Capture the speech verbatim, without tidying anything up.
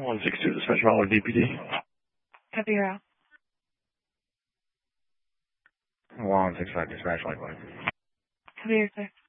one six two, dispatch Mallard D P D. Copy your out. one six five, dispatch likewise. Copy your clear.